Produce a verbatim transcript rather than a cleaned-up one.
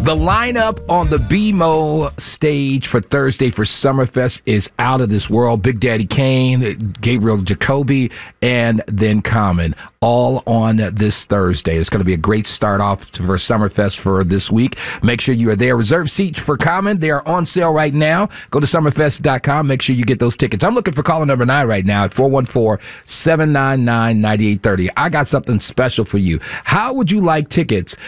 The lineup on the B M O stage for Thursday for Summerfest is out of this world. Big Daddy Kane, Gabriel Jacoby, and then Common, all on this Thursday. It's going to be a great start off for Summerfest for this week. Make sure you are there. Reserve seats for Common. They are on sale right now. Go to summerfest dot com. Make sure you get those tickets. I'm looking for caller number nine right now at four one four, seven nine nine, nine eight three zero. I got something special for you. How would you like tickets